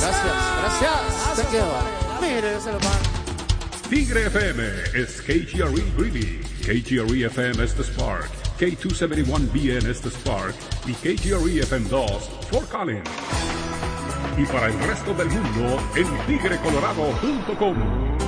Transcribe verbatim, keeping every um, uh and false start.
Gracias, gracias. Te quedo. Mire, ese hermano. Tigre F M es K G R E Greeley, K G R E F M es The Spark, K doscientos setenta y uno B N es The Spark y K G R E F M dos Fort Collins. Y para el resto del mundo en tigre colorado punto com.